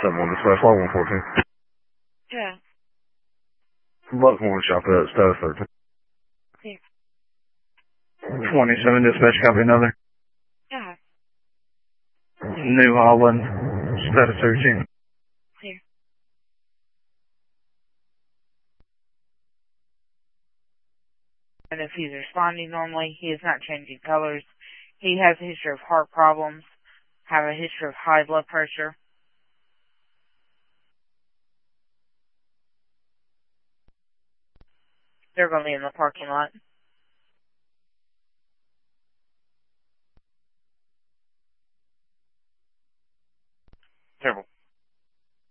7-1 dispatch, line 114. Yeah. Buckhorn shop at status 13. Clear. 27 dispatch, copy another. Yeah. New Holland, status 13. Clear. And if he's responding normally, he is not changing colors. He has a history of heart problems, have a history of high blood pressure. They're going to be in the parking lot.